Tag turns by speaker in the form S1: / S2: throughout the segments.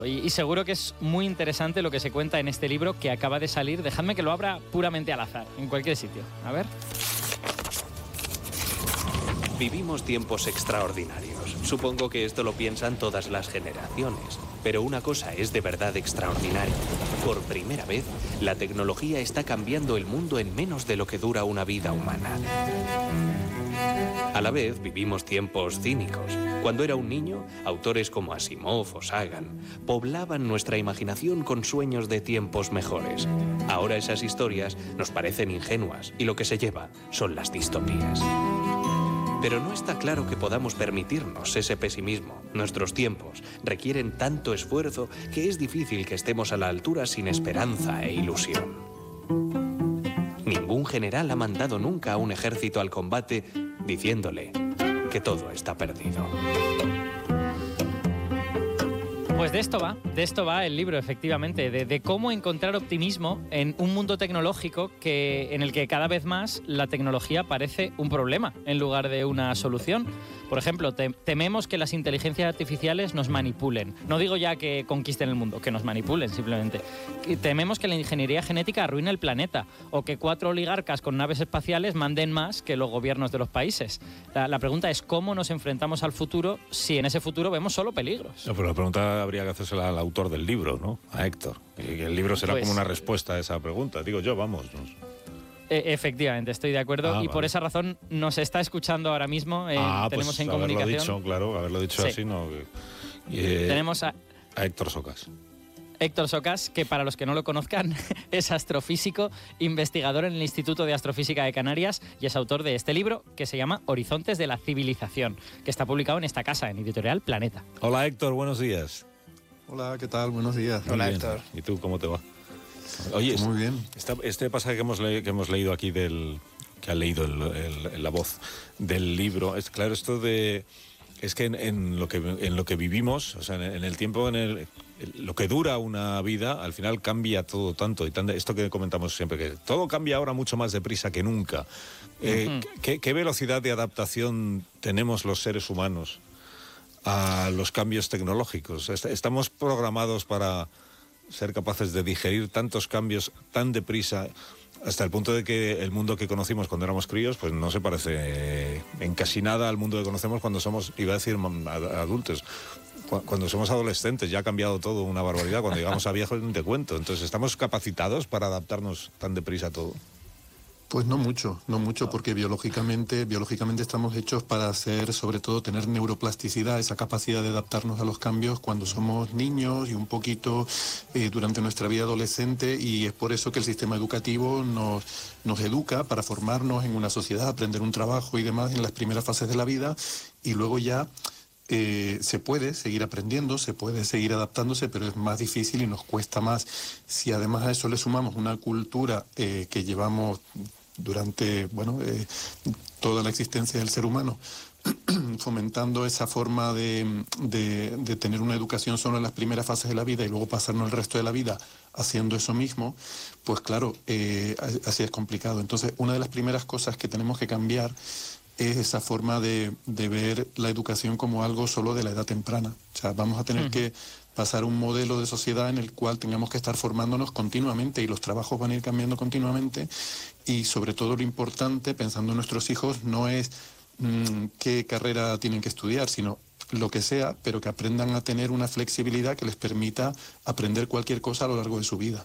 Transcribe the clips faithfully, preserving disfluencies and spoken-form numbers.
S1: Y, y seguro que es muy interesante lo que se cuenta en este libro que acaba de salir. Dejadme que lo abra puramente al azar, en cualquier sitio. A ver.
S2: Vivimos tiempos extraordinarios. Supongo que esto lo piensan todas las generaciones. Pero una cosa es de verdad extraordinaria. Por primera vez, la tecnología está cambiando el mundo en menos de lo que dura una vida humana. A la vez, vivimos tiempos cínicos. Cuando era un niño, autores como Asimov o Sagan poblaban nuestra imaginación con sueños de tiempos mejores. Ahora esas historias nos parecen ingenuas y lo que se lleva son las distopías. Pero no está claro que podamos permitirnos ese pesimismo. Nuestros tiempos requieren tanto esfuerzo que es difícil que estemos a la altura sin esperanza e ilusión. Ningún general ha mandado nunca a un ejército al combate diciéndole que todo está perdido.
S1: Pues de esto va, de esto va el libro, efectivamente, de, de cómo encontrar optimismo en un mundo tecnológico que, en el que cada vez más la tecnología parece un problema en lugar de una solución. Por ejemplo, te, tememos que las inteligencias artificiales nos manipulen. No digo ya que conquisten el mundo, que nos manipulen simplemente. Tememos que la ingeniería genética arruine el planeta o que cuatro oligarcas con naves espaciales manden más que los gobiernos de los países. La, la pregunta es cómo nos enfrentamos al futuro si en ese futuro vemos solo peligros.
S3: No, pero la pregunta habría que hacérsela al autor del libro, ¿no? A Héctor. Y el libro será pues, como una respuesta a esa pregunta. Digo yo, vamos. ¿No?
S1: Efectivamente, estoy de acuerdo ah, y vale. Por esa razón nos está escuchando ahora mismo. Eh,
S3: ah,
S1: tenemos
S3: pues
S1: en
S3: haberlo
S1: comunicación.
S3: Dicho, claro, haberlo dicho sí. así, no. Eh,
S1: tenemos a,
S3: a Héctor Socas.
S1: Héctor Socas, que para los que no lo conozcan es astrofísico, investigador en el Instituto de Astrofísica de Canarias y es autor de este libro que se llama Horizontes de la Civilización, que está publicado en esta casa, en Editorial Planeta.
S3: Hola Héctor, buenos días.
S4: Hola, ¿qué tal? Buenos días.
S3: Muy
S4: Hola
S3: bien.
S4: Héctor.
S3: ¿Y tú cómo te va? Oye,
S4: muy bien.
S3: Esta, este pasaje que hemos, le, que hemos leído aquí, del que ha leído el, el, la voz del libro, es claro, esto de... Es que en, en, lo que en lo que vivimos, o sea, en, en el tiempo, en el, lo que dura una vida, al final cambia todo tanto. Y tan, esto que comentamos siempre, que todo cambia ahora mucho más deprisa que nunca. Eh, uh-huh. ¿qué, ¿Qué velocidad de adaptación tenemos los seres humanos a los cambios tecnológicos? ¿Estamos programados para ser capaces de digerir tantos cambios tan deprisa, hasta el punto de que el mundo que conocimos cuando éramos críos pues no se parece en casi nada al mundo que conocemos cuando somos, iba a decir, adultos? Cuando somos adolescentes ya ha cambiado todo una barbaridad. Cuando llegamos a viejos ni te cuento. Entonces, ¿estamos capacitados para adaptarnos tan deprisa a todo?
S4: Pues no mucho, no mucho, porque biológicamente, biológicamente estamos hechos para hacer, sobre todo, tener neuroplasticidad, esa capacidad de adaptarnos a los cambios cuando somos niños y un poquito eh, durante nuestra vida adolescente, y es por eso que el sistema educativo nos, nos educa para formarnos en una sociedad, aprender un trabajo y demás en las primeras fases de la vida, y luego ya eh, se puede seguir aprendiendo, se puede seguir adaptándose, pero es más difícil y nos cuesta más. Si además a eso le sumamos una cultura eh, que llevamos durante bueno eh, toda la existencia del ser humano, fomentando esa forma de, de, de tener una educación solo en las primeras fases de la vida y luego pasarnos el resto de la vida haciendo eso mismo, pues claro, eh, así es complicado. Entonces, una de las primeras cosas que tenemos que cambiar es esa forma de, de ver la educación como algo solo de la edad temprana. O sea, vamos a tener uh-huh. que pasar un modelo de sociedad en el cual tengamos que estar formándonos continuamente y los trabajos van a ir cambiando continuamente, y sobre todo lo importante, pensando en nuestros hijos, no es mmm, qué carrera tienen que estudiar, sino lo que sea, pero que aprendan a tener una flexibilidad que les permita aprender cualquier cosa a lo largo de su vida.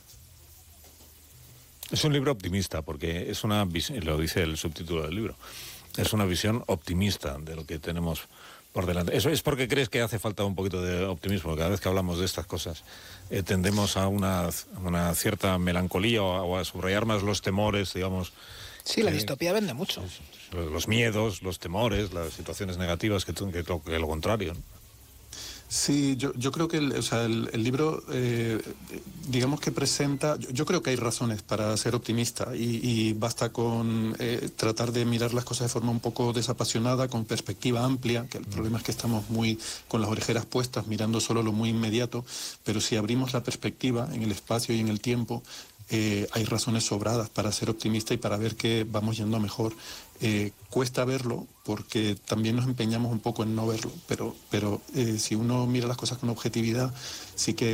S3: Es un libro optimista, porque es una visión, lo dice el subtítulo del libro, es una visión optimista de lo que tenemos por delante. ¿Eso es porque crees que hace falta un poquito de optimismo? Cada vez que hablamos de estas cosas eh, tendemos a una, una cierta melancolía o a, o a subrayar más los temores, digamos.
S5: Sí, la distopía vende mucho.
S3: Los miedos, los temores, las situaciones negativas, que, que, que, que lo contrario, ¿no?
S4: Sí, yo, yo creo que el, o sea, el, el libro, eh, digamos que presenta, yo, yo creo que hay razones para ser optimista y, y basta con eh, tratar de mirar las cosas de forma un poco desapasionada, con perspectiva amplia, que el problema es que estamos muy con las orejeras puestas, mirando solo lo muy inmediato, pero si abrimos la perspectiva en el espacio y en el tiempo, Eh, hay razones sobradas para ser optimista y para ver que vamos yendo mejor. Eh, cuesta verlo porque también nos empeñamos un poco en no verlo, pero, pero eh, si uno mira las cosas con objetividad, sí que